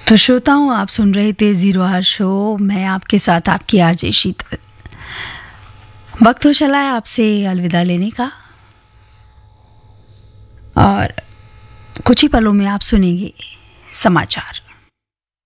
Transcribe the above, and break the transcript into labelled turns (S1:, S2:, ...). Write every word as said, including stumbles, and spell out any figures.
S1: तो श्रोताओं, आप सुन रहे थे जीरो आवर शो। मैं आपके साथ आपकी आरजे शीतल। वक्त हो चला है आपसे अलविदा लेने का और कुछ ही पलों में आप सुनेंगे समाचार।